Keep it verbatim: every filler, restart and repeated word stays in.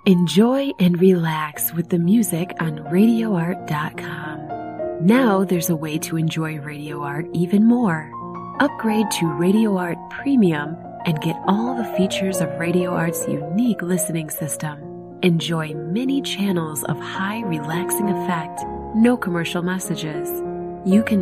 Enjoy and relax with the music on radio art dot com. Now there's a way to enjoy Radio Art even more. Upgrade to Radio Art Premium and get all the features of Radio Art's unique listening system. Enjoy many channels of high relaxing effect, no commercial messages. You can